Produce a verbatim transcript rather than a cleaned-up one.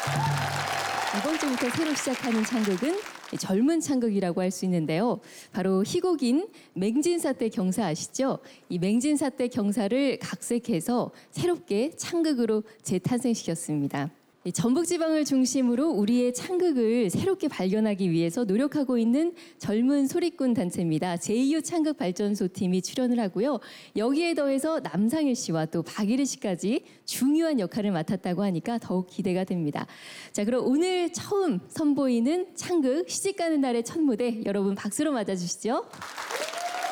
이번 주부터 새로 시작하는 창극은 젊은 창극이라고 할 수 있는데요. 바로 희곡인 맹진사 때 경사 아시죠? 이 맹진사 때 경사를 각색해서 새롭게 창극으로 재탄생시켰습니다. 전북지방을 중심으로 우리의 창극을 새롭게 발견하기 위해서 노력하고 있는 젊은 소리꾼 단체입니다. 제이유 창극발전소 팀이 출연을 하고요. 여기에 더해서 남상일 씨와 또 박일희 씨까지 중요한 역할을 맡았다고 하니까 더욱 기대가 됩니다. 자, 그럼 오늘 처음 선보이는 창극 시집가는 날의 첫 무대 여러분 박수로 맞아주시죠.